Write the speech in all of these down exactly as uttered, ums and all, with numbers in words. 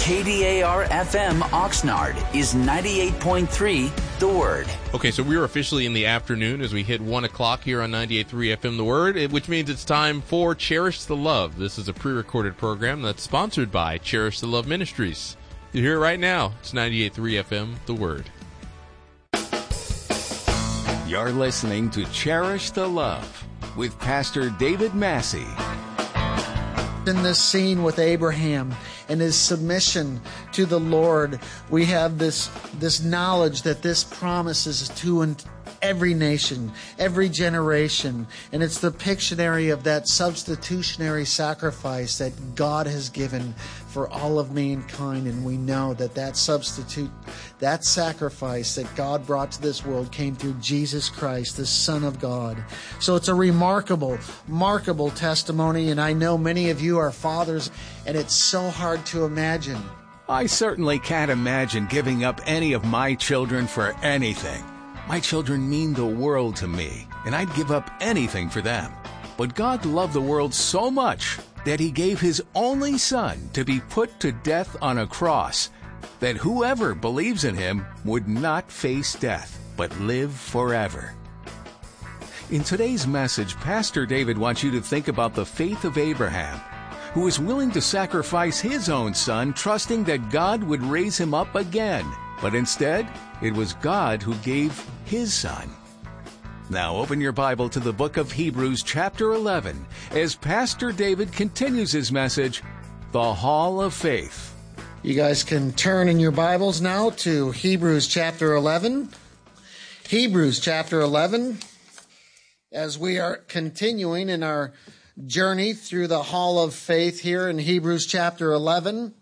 K D A R F M Oxnard is ninety-eight point three The Word. Okay, so we are officially in the afternoon as we hit one o'clock here on ninety-eight point three F M The Word, which means it's time for Cherish the Love. This is a pre-recorded program that's sponsored by Cherish the Love Ministries. You hear it right now. It's ninety-eight point three F M The Word. You're listening to Cherish the Love with Pastor David Massey. In this scene with Abraham and his submission to the Lord, we have this this knowledge that this promise is to every nation, every generation, and it's the Pictionary of that substitutionary sacrifice that God has given for all of mankind. And we know that that substitute, that sacrifice that God brought to this world came through Jesus Christ, the Son of God. So it's a remarkable, remarkable testimony, and I know many of you are fathers, and it's so hard to imagine. I certainly can't imagine giving up any of my children for anything. My children mean the world to me, and I'd give up anything for them. But God loved the world so much that He gave His only Son to be put to death on a cross, that whoever believes in Him would not face death, but live forever. In today's message, Pastor David wants you to think about the faith of Abraham, who was willing to sacrifice his own son, trusting that God would raise him up again. But instead, it was God who gave His Son. Now open your Bible to the book of Hebrews chapter eleven as Pastor David continues his message, The Hall of Faith. You guys can turn in your Bibles now to Hebrews chapter eleven. Hebrews chapter eleven, as we are continuing in our journey through the Hall of Faith here in Hebrews chapter eleven.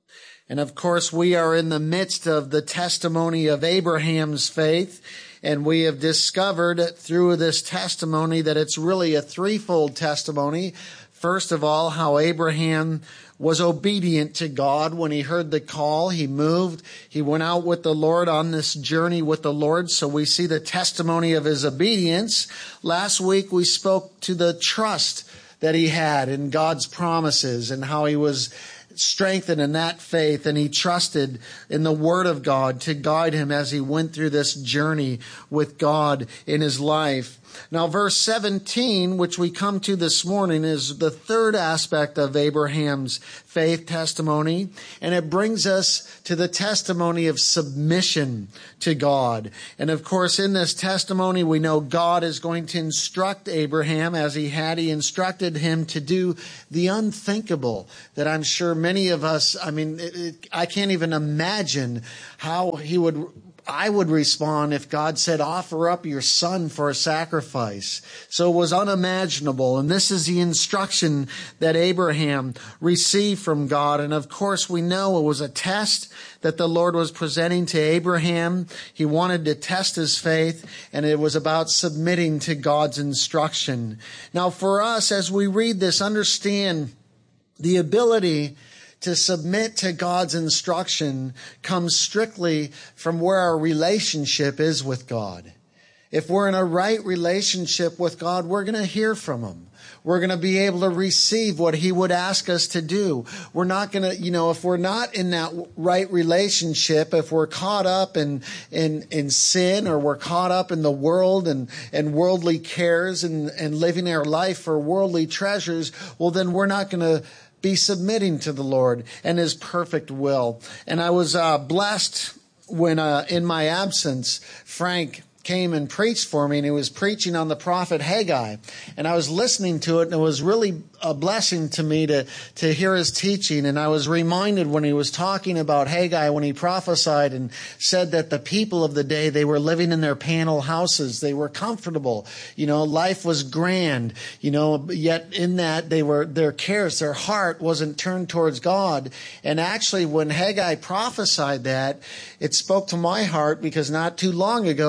And of course, we are in the midst of the testimony of Abraham's faith, and we have discovered through this testimony that it's really a threefold testimony. First of all, how Abraham was obedient to God when he heard the call. He moved. He went out with the Lord on this journey with the Lord. So we see the testimony of his obedience. Last week, we spoke to the trust that he had in God's promises and how he was strengthened in that faith, and he trusted in the Word of God to guide him as he went through this journey with God in his life. Now, verse seventeen, which we come to this morning, is the third aspect of Abraham's faith testimony, and it brings us to the testimony of submission to God. And of course, in this testimony, we know God is going to instruct Abraham, as he had. He instructed him to do the unthinkable, that I'm sure many of us, I mean, it, it, I can't even imagine how he would I would respond if God said, offer up your son for a sacrifice. So it was unimaginable. And this is the instruction that Abraham received from God. And of course, we know it was a test that the Lord was presenting to Abraham. He wanted to test his faith, and it was about submitting to God's instruction. Now, for us, as we read this, understand the ability to submit to God's instruction comes strictly from where our relationship is with God. If we're in a right relationship with God, we're going to hear from Him. We're going to be able to receive what He would ask us to do. We're not going to, you know, if we're not in that right relationship, if we're caught up in, in, in sin, or we're caught up in the world and, and worldly cares and, and living our life for worldly treasures, well, then we're not going to be submitting to the Lord and His perfect will. And I was uh, blessed when uh, in my absence, Frank came and preached for me, and he was preaching on the prophet Haggai. And I was listening to it, and it was really a blessing to me to, to hear his teaching. And I was reminded when he was talking about Haggai, when he prophesied and said that the people of the day, they were living in their panel houses. They were comfortable. You know, life was grand, you know, yet in that they were, their cares, their heart wasn't turned towards God. And actually, when Haggai prophesied that, it spoke to my heart, because not too long ago we were going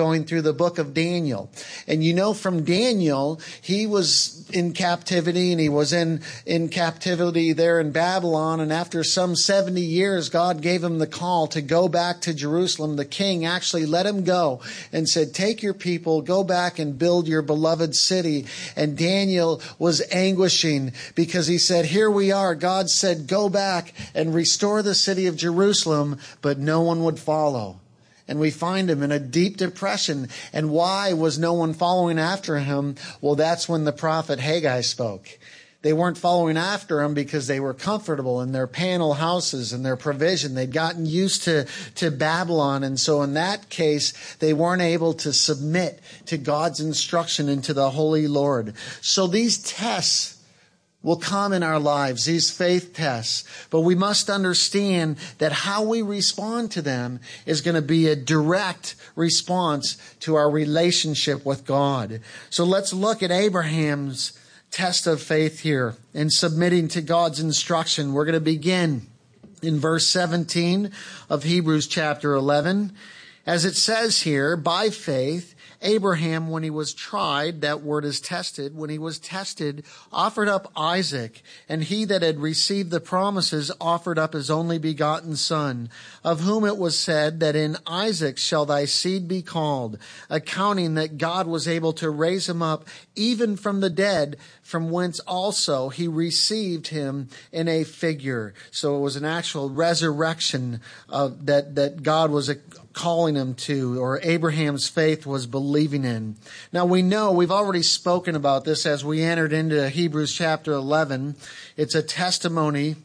going through the book of Daniel. And you know, from Daniel, he was in captivity, and he was in, in captivity there in Babylon. And after some seventy years, God gave him the call to go back to Jerusalem. The king actually let him go and said, take your people, go back and build your beloved city. And Daniel was anguishing because he said, here we are. God said, go back and restore the city of Jerusalem, but no one would follow. And we find him in a deep depression. And why was no one following after him? Well, that's when the prophet Haggai spoke. They weren't following after him because they were comfortable in their panel houses and their provision. They'd gotten used to, to Babylon. And so in that case, they weren't able to submit to God's instruction and to the Holy Lord. So these tests will come in our lives, these faith tests. But we must understand that how we respond to them is going to be a direct response to our relationship with God. So let's look at Abraham's test of faith here in submitting to God's instruction. We're going to begin in verse seventeen of Hebrews chapter eleven. As it says here, by faith, Abraham, when he was tried, that word is tested, when he was tested, offered up Isaac, and he that had received the promises offered up his only begotten son, of whom it was said that in Isaac shall thy seed be called, accounting that God was able to raise him up even from the dead, from whence also he received him in a figure. So it was an actual resurrection of that, that God was a, calling him to, or Abraham's faith was believing in. Now we know, we've already spoken about this as we entered into Hebrews chapter eleven. It's a testimony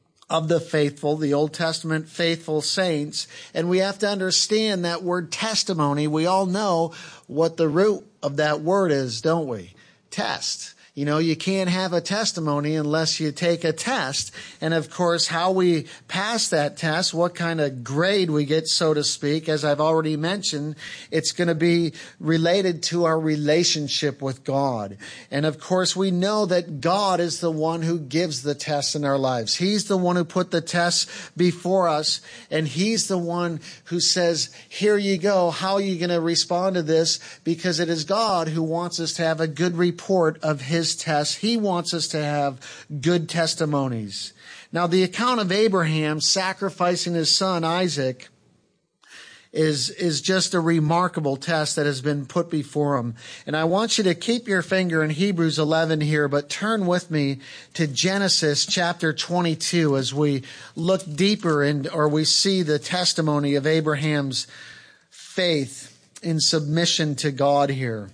of the faithful, the Old Testament faithful saints. And we have to understand that word testimony. We all know what the root of that word is, don't we? Test. You know, you can't have a testimony unless you take a test. And of course, how we pass that test, what kind of grade we get, so to speak, as I've already mentioned, it's going to be related to our relationship with God. And of course, we know that God is the one who gives the tests in our lives. He's the one who put the tests before us. And He's the one who says, here you go. How are you going to respond to this? Because it is God who wants us to have a good report of His tests. He wants us to have good testimonies. Now, the account of Abraham sacrificing his son Isaac is, is just a remarkable test that has been put before him. And I want you to keep your finger in Hebrews eleven here, but turn with me to Genesis chapter twenty-two as we look deeper in, or we see the testimony of Abraham's faith in submission to God here.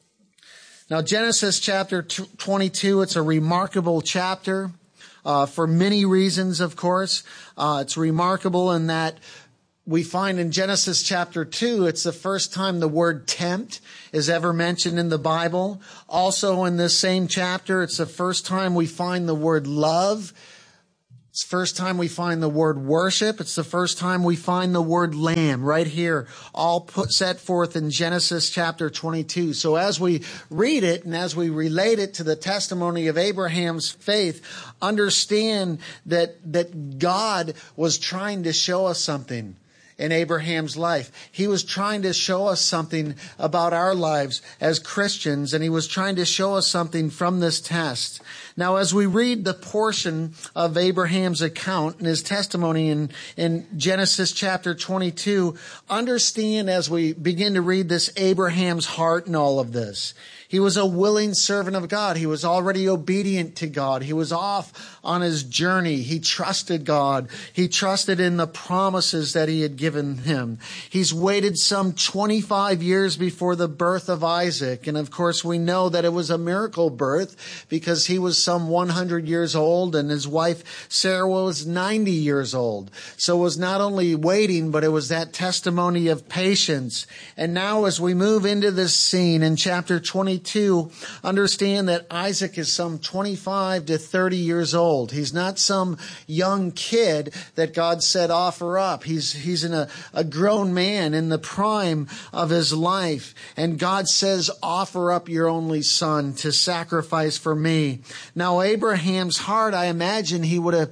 Now, Genesis chapter twenty-two, it's a remarkable chapter uh, for many reasons, of course. Uh, it's remarkable in that we find in Genesis chapter two, it's the first time the word tempt is ever mentioned in the Bible. Also in this same chapter, it's the first time we find the word love. It's the first time we find the word worship. It's the first time we find the word lamb right here, all put set forth in Genesis chapter twenty-two. So as we read it and as we relate it to the testimony of Abraham's faith, understand that, that God was trying to show us something in Abraham's life. He was trying to show us something about our lives as Christians, and He was trying to show us something from this test. Now, as we read the portion of Abraham's account and his testimony in, in Genesis chapter twenty-two, understand as we begin to read this Abraham's heart in all of this. He was a willing servant of God. He was already obedient to God. He was off on his journey. He trusted God. He trusted in the promises that He had given him. He's waited some twenty-five years before the birth of Isaac. And of course, we know that it was a miracle birth because he was some one hundred years old and his wife Sarah was ninety years old. So it was not only waiting, but it was that testimony of patience. And now as we move into this scene in chapter twenty-two, understand that Isaac is some twenty-five to thirty years old. He's not some young kid that God said offer up. He's, he's in a, a grown man in the prime of his life. And God says, offer up your only son to sacrifice for me. Now, Abraham's heart, I imagine he would have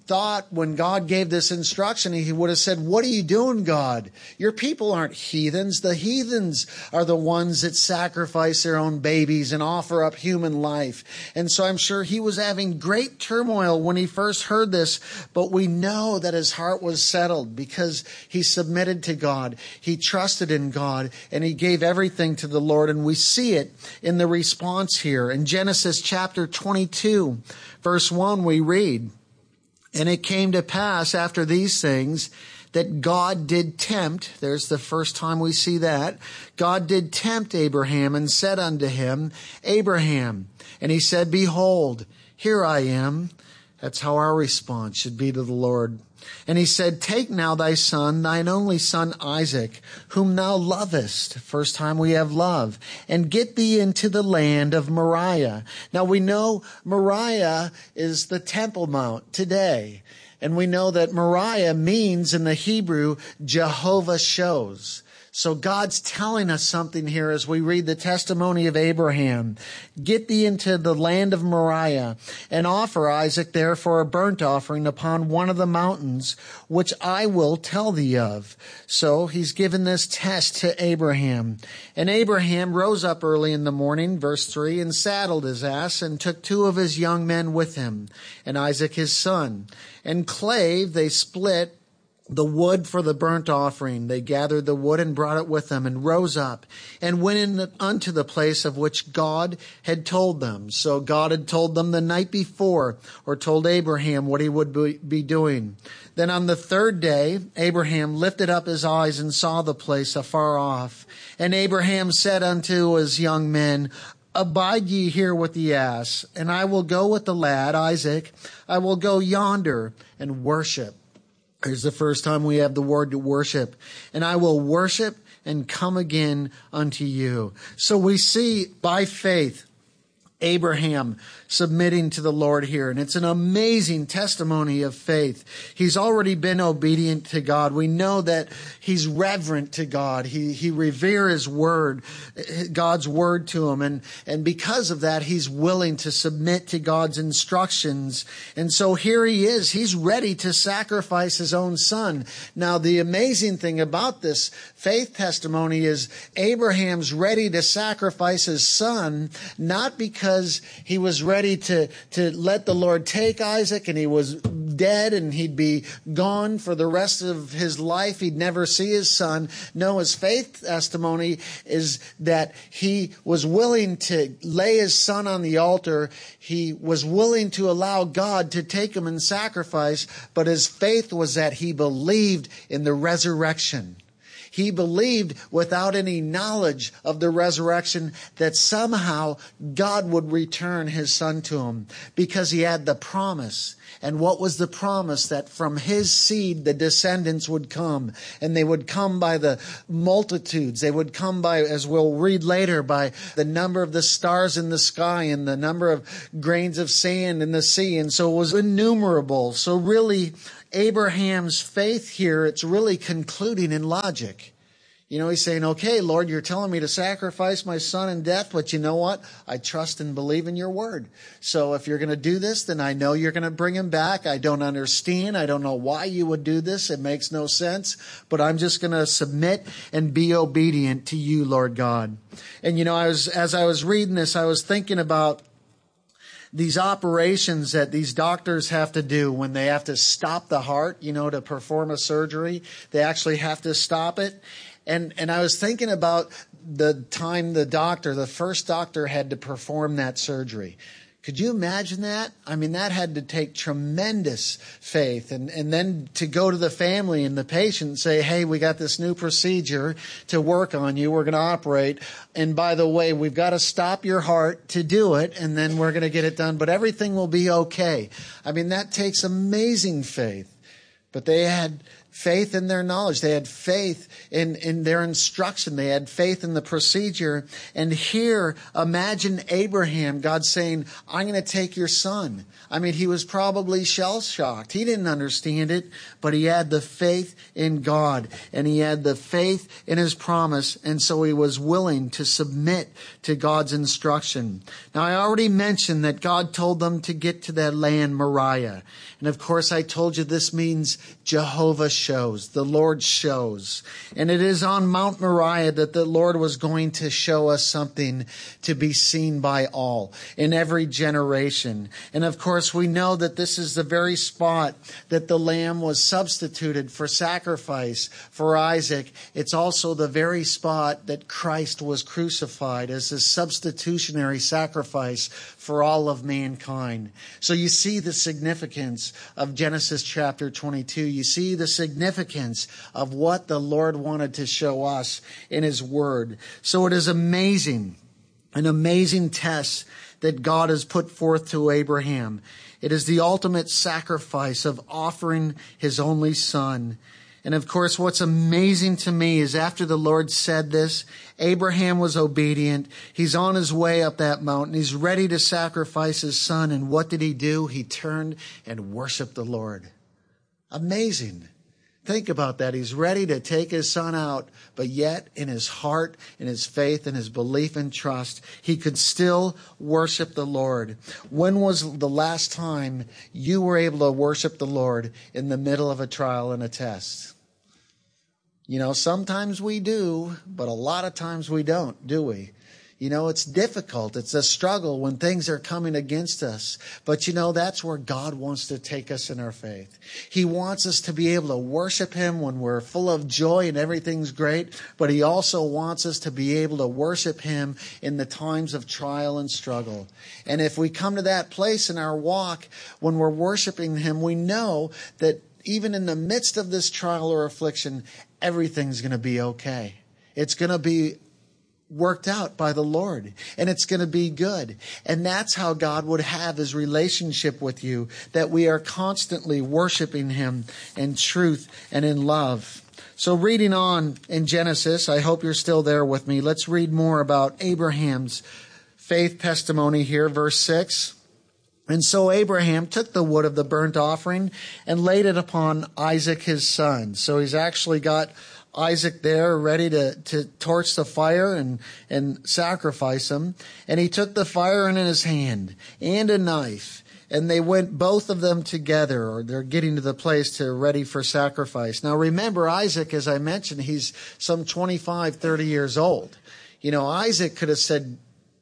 thought when God gave this instruction, he would have said, what are you doing, God? Your people aren't heathens. The heathens are the ones that sacrifice their own babies and offer up human life. And so I'm sure he was having great turmoil when he first heard this, but we know that his heart was settled because he submitted to God. He trusted in God and he gave everything to the Lord. And we see it in the response here. In Genesis chapter twenty-two, verse one, we read, and it came to pass after these things that God did tempt, there's the first time we see that, God did tempt Abraham and said unto him, Abraham, and he said, behold, here I am. That's how our response should be to the Lord. And he said, take now thy son, thine only son Isaac, whom thou lovest. First time we have love. And get thee into the land of Moriah. Now we know Moriah is the Temple Mount today. And we know that Moriah means in the Hebrew, Jehovah shows. So God's telling us something here as we read the testimony of Abraham. Get thee into the land of Moriah and offer Isaac there for a burnt offering upon one of the mountains, which I will tell thee of. So he's given this test to Abraham. And Abraham rose up early in the morning, verse three, and saddled his ass and took two of his young men with him, and Isaac his son. And clave they split the wood for the burnt offering. They gathered the wood and brought it with them and rose up and went in unto the place of which God had told them. So God had told them the night before, or told Abraham what he would be doing. Then on the third day, Abraham lifted up his eyes and saw the place afar off. And Abraham said unto his young men, abide ye here with the ass, and I will go with the lad, Isaac. I will go yonder and worship. Here's the first time we have the word to worship. And I will worship and come again unto you. So we see by faith Abraham submitting to the Lord here. And it's an amazing testimony of faith. He's already been obedient to God. We know that he's reverent to God. He, he revere his word, God's word to him. And, and because of that, he's willing to submit to God's instructions. And so here he is. He's ready to sacrifice his own son. Now, the amazing thing about this faith testimony is Abraham's ready to sacrifice his son, not because Because he was ready to, to let the Lord take Isaac and he was dead and he'd be gone for the rest of his life. He'd never see his son. No, his faith testimony is that he was willing to lay his son on the altar. He was willing to allow God to take him and sacrifice, but his faith was that he believed in the resurrection. He believed without any knowledge of the resurrection that somehow God would return his son to him because he had the promise. And what was the promise? That from his seed the descendants would come, and they would come by the multitudes. They would come by, as we'll read later, by the number of the stars in the sky and the number of grains of sand in the sea. And so it was innumerable. So really, Abraham's faith here, it's really concluding in logic. You know, he's saying, okay, Lord, you're telling me to sacrifice my son in death, but you know what? I trust and believe in your word. So if you're going to do this, then I know you're going to bring him back. I don't understand. I don't know why you would do this. It makes no sense. But I'm just going to submit and be obedient to you, Lord God. And, you know, I was as I was reading this, I was thinking about these operations that these doctors have to do when they have to stop the heart, you know, to perform a surgery. They actually have to stop it. And and I was thinking about the time the doctor, the first doctor had to perform that surgery. Could you imagine that? I mean, that had to take tremendous faith. And, and then to go to the family and the patient and say, hey, we got this new procedure to work on you. We're going to operate. And by the way, we've got to stop your heart to do it. And then we're going to get it done. But everything will be okay. I mean, that takes amazing faith. But they had faith in their knowledge. They had faith in, in their instruction. They had faith in the procedure. And here, imagine Abraham, God saying, I'm going to take your son. I mean, he was probably shell-shocked. He didn't understand it, but he had the faith in God, and he had the faith in his promise, and so he was willing to submit to God's instruction. Now, I already mentioned that God told them to get to that land, Moriah. And of course, I told you this means Jehovah shows, the Lord shows. And it is on Mount Moriah that the Lord was going to show us something to be seen by all in every generation. And of course, we know that this is the very spot that the lamb was substituted for sacrifice for Isaac. It's also the very spot that Christ was crucified as a substitutionary sacrifice for all of mankind. So you see the significance of Genesis chapter twenty-two. You see the significance of what the Lord wanted to show us in His Word. So it is amazing, an amazing test that God has put forth to Abraham. It is the ultimate sacrifice of offering His only Son. And of course, what's amazing to me is after the Lord said this, Abraham was obedient. He's on his way up that mountain. He's ready to sacrifice his son. And what did he do? He turned and worshiped the Lord. Amazing. Think about that. He's ready to take his son out, but yet in his heart, in his faith, in his belief and trust, he could still worship the Lord. When was the last time you were able to worship the Lord in the middle of a trial and a test? You know, sometimes we do, but a lot of times we don't, do we? You know, it's difficult. It's a struggle when things are coming against us. But you know, that's where God wants to take us in our faith. He wants us to be able to worship Him when we're full of joy and everything's great. But He also wants us to be able to worship Him in the times of trial and struggle. And if we come to that place in our walk when we're worshiping Him, we know that even in the midst of this trial or affliction, everything's going to be okay. It's going to be worked out by the Lord, and it's going to be good. And that's how God would have His relationship with you, that we are constantly worshiping Him in truth and in love. So reading on in Genesis, I hope you're still there with me. Let's read more about Abraham's faith testimony here, verse six. And so Abraham took the wood of the burnt offering and laid it upon Isaac his son. So he's actually got Isaac there ready to, to torch the fire and, and sacrifice him. And he took the fire in his hand and a knife. And they went both of them together, or they're getting to the place to ready for sacrifice. Now remember, Isaac, as I mentioned, he's some twenty-five, thirty years old. You know, Isaac could have said,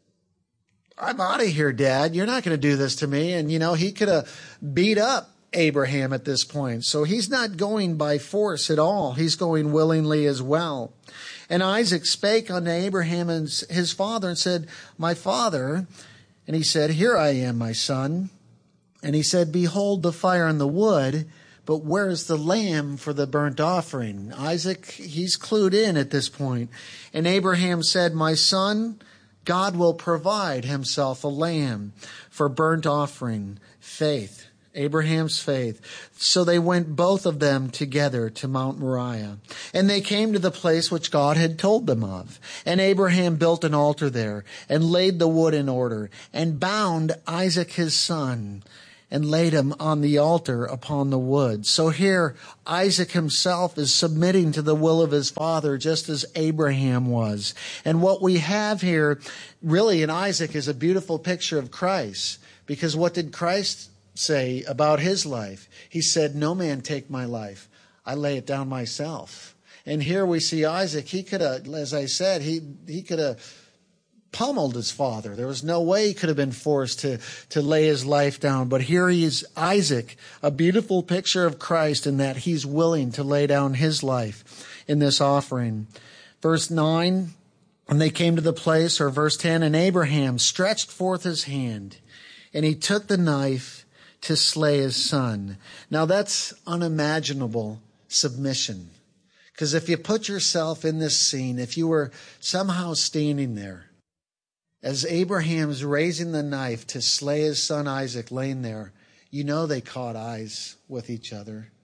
I'm out of here, Dad. You're not going to do this to me. And, you know, he could have beat up Abraham at this point. So he's not going by force at all. He's going willingly as well. And Isaac spake unto Abraham and his father and said, My father. And he said, Here I am, my son. And he said, Behold the fire and the wood, but where is the lamb for the burnt offering? Isaac, he's clued in at this point. And Abraham said, My son, God will provide Himself a lamb for burnt offering. Faith. Abraham's faith. So they went both of them together to Mount Moriah. And they came to the place which God had told them of. And Abraham built an altar there and laid the wood in order and bound Isaac his son and laid him on the altar upon the wood. So here Isaac himself is submitting to the will of his father just as Abraham was. And what we have here really in Isaac is a beautiful picture of Christ. Because what did Christ say about His life? He said, No man take my life. I lay it down myself. And here we see Isaac. He could have, as I said, he, he could have pummeled his father. There was no way he could have been forced to, to lay his life down. But here he is, Isaac, a beautiful picture of Christ in that he's willing to lay down his life in this offering. Verse nine, and they came to the place, or verse ten, and Abraham stretched forth his hand, and he took the knife to slay his son. Now that's unimaginable submission. Because if you put yourself in this scene, if you were somehow standing there, as Abraham's raising the knife to slay his son Isaac laying there, you know they caught eyes with each other.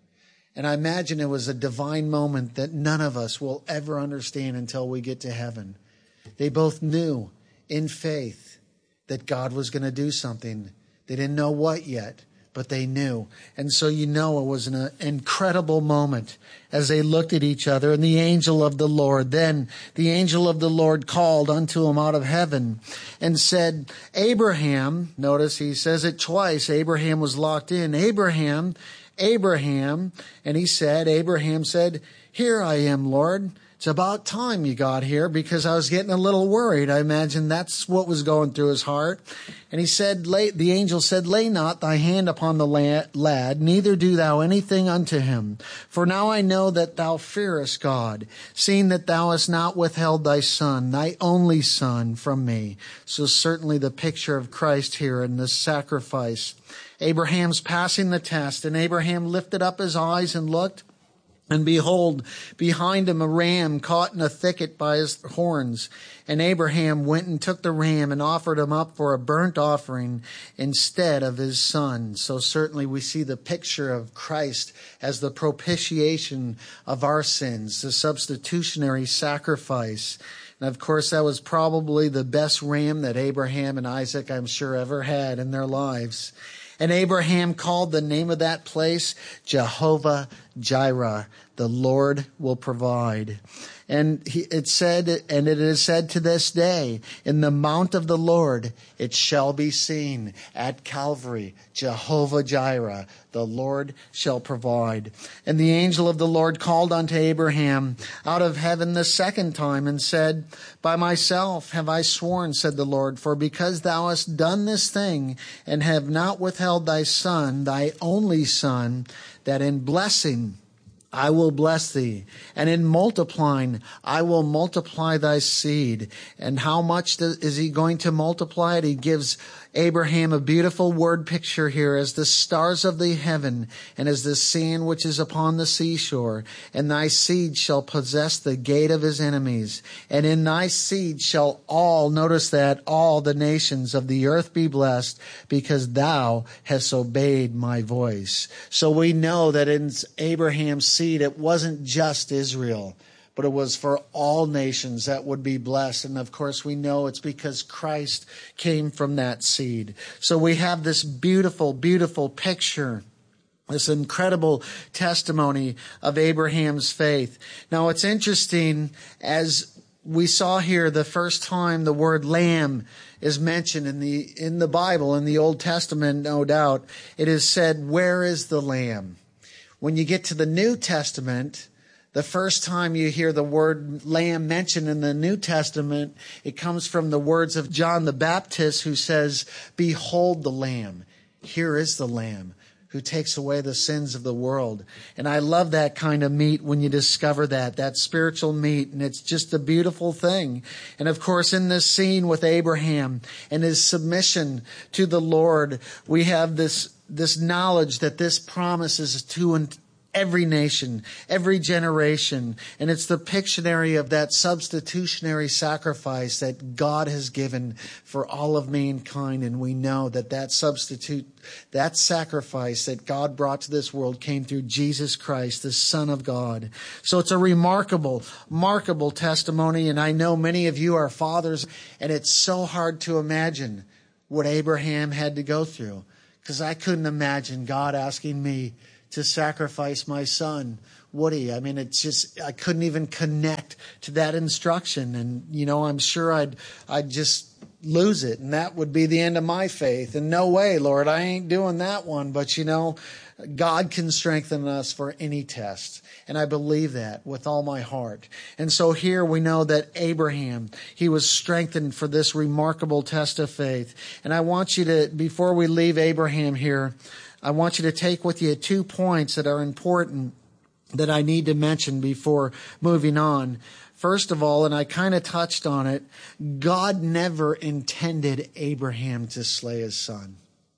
And I imagine it was a divine moment that none of us will ever understand until we get to heaven. They both knew in faith that God was going to do something. They didn't know what yet, but they knew. And so you know it was an incredible moment as they looked at each other. And the angel of the Lord, then the angel of the Lord called unto him out of heaven and said, Abraham, notice he says it twice, Abraham was locked in. Abraham, Abraham, and he said, Abraham said, here I am, Lord. It's about time you got here, because I was getting a little worried. I imagine that's what was going through his heart. And he said, lay, the angel said, lay not thy hand upon the lad, neither do thou anything unto him. For now I know that thou fearest God, seeing that thou hast not withheld thy son, thy only son, from me. So certainly the picture of Christ here in this sacrifice. Abraham's passing the test, and Abraham lifted up his eyes and looked. And behold, behind him a ram caught in a thicket by his horns. And Abraham went and took the ram and offered him up for a burnt offering instead of his son. So certainly we see the picture of Christ as the propitiation of our sins, the substitutionary sacrifice. And of course, that was probably the best ram that Abraham and Isaac, I'm sure, ever had in their lives. And Abraham called the name of that place Jehovah Jireh. The Lord will provide. And he, it said, and it is said to this day, in the mount of the Lord it shall be seen at Calvary, Jehovah Jireh, the Lord shall provide. And the angel of the Lord called unto Abraham out of heaven the second time and said, by myself have I sworn, said the Lord, for because thou hast done this thing and have not withheld thy son, thy only son, that in blessing I will bless thee, and in multiplying I will multiply thy seed. And how much is he going to multiply it? He gives Abraham a beautiful word picture here as the stars of the heaven and as the sand which is upon the seashore. And thy seed shall possess the gate of his enemies. And in thy seed shall all, notice that, all the nations of the earth be blessed, because thou hast obeyed my voice. So we know that in Abraham's seed, it wasn't just Israel, but it was for all nations that would be blessed. And of course, we know it's because Christ came from that seed. So we have this beautiful, beautiful picture, this incredible testimony of Abraham's faith. Now, it's interesting, as we saw here the first time the word lamb is mentioned in the in the Bible, in the Old Testament, no doubt, it is said, where is the lamb? When you get to the New Testament, the first time you hear the word lamb mentioned in the New Testament, it comes from the words of John the Baptist, who says, behold the lamb. Here is the lamb who takes away the sins of the world. And I love that kind of meat when you discover that, that spiritual meat. And it's just a beautiful thing. And of course, in this scene with Abraham and his submission to the Lord, we have this, this knowledge that this promise is to every nation, every generation. And it's the Pictionary of that substitutionary sacrifice that God has given for all of mankind. And we know that that substitute, that sacrifice that God brought to this world came through Jesus Christ, the Son of God. So it's a remarkable, remarkable testimony. And I know many of you are fathers, and it's so hard to imagine what Abraham had to go through, because I couldn't imagine God asking me to sacrifice my son, Woody. I mean, it's just, I couldn't even connect to that instruction. And, you know, I'm sure I'd, I'd just lose it. And that would be the end of my faith. And no way, Lord, I ain't doing that one. But, you know, God can strengthen us for any test. And I believe that with all my heart. And so here we know that Abraham, he was strengthened for this remarkable test of faith. And I want you to, before we leave Abraham here, I want you to take with you two points that are important that I need to mention before moving on. First of all, and I kind of touched on it, God never intended Abraham to slay his son.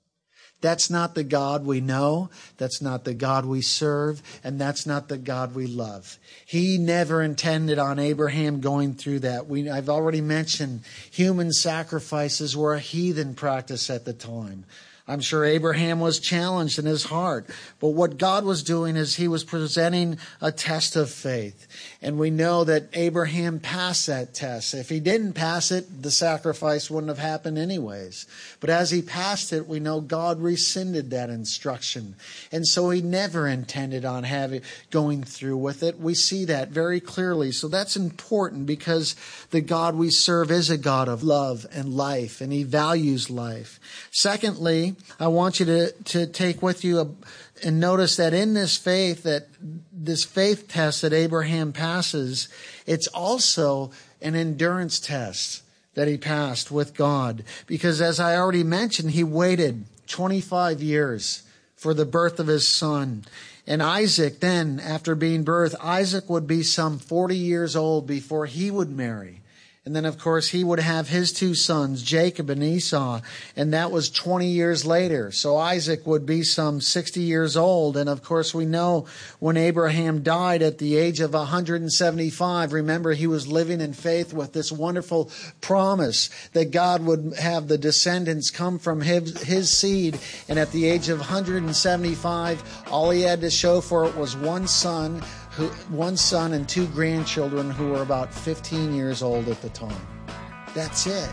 That's not the God we know. That's not the God we serve. And that's not the God we love. He never intended on Abraham going through that. We, I've already mentioned human sacrifices were a heathen practice at the time. I'm sure Abraham was challenged in his heart. But what God was doing is he was presenting a test of faith. And we know that Abraham passed that test. If he didn't pass it, the sacrifice wouldn't have happened anyways. But as he passed it, we know God rescinded that instruction. And so he never intended on having going through with it. We see that very clearly. So that's important because the God we serve is a God of love and life, and he values life. Secondly, I want you to, to take with you a, and notice that in this faith, that this faith test that Abraham passes, it's also an endurance test that he passed with God. Because as I already mentioned, he waited twenty-five years for the birth of his son. And Isaac then, after being birthed, Isaac would be some forty years old before he would marry. And then, of course, he would have his two sons, Jacob and Esau, and that was twenty years later. So Isaac would be some sixty years old. And, of course, we know when Abraham died at the age of one hundred seventy-five, remember, he was living in faith with this wonderful promise that God would have the descendants come from his, his seed. And at the age of one hundred seventy-five, all he had to show for it was one son, Who, one son and two grandchildren who were about fifteen years old at the time. That's it.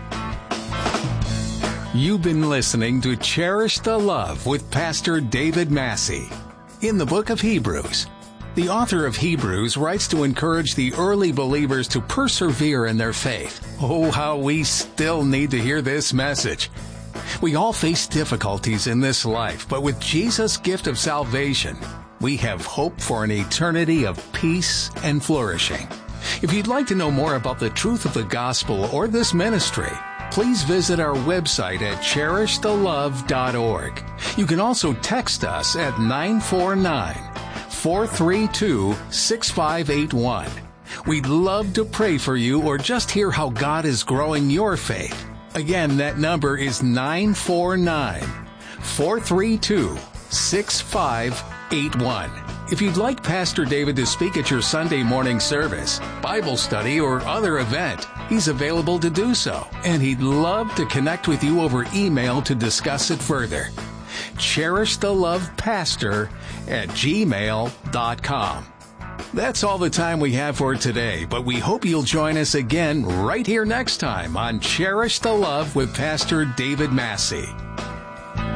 You've been listening to Cherish the Love with Pastor David Massey. In the book of Hebrews, the author of Hebrews writes to encourage the early believers to persevere in their faith. Oh, how we still need to hear this message. We all face difficulties in this life, but with Jesus' gift of salvation, we have hope for an eternity of peace and flourishing. If you'd like to know more about the truth of the gospel or this ministry, please visit our website at cherish the love dot org. You can also text us at nine four nine, four three two, six five eight one. We'd love to pray for you or just hear how God is growing your faith. Again, that number is nine four nine, four three two, six five eight one. If you'd like Pastor David to speak at your Sunday morning service, Bible study, or other event, he's available to do so, and he'd love to connect with you over email to discuss it further. cherish the love pastor at gmail dot com. That's all the time we have for today, but we hope you'll join us again right here next time on Cherish the Love with Pastor David Massey.